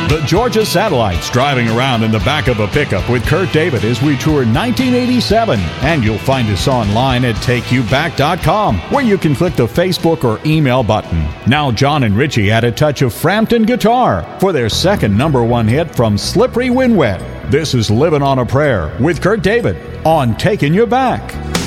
The Georgia Satellites, driving around in the back of a pickup with Kurt David as we tour 1987. And you'll find us online at TakeYouBack.com, where you can click the Facebook or email button. Now John and Richie add a touch of Frampton guitar for their second #1 hit from Slippery When Wet. This is Living on a Prayer with Kurt David on Taking You Back.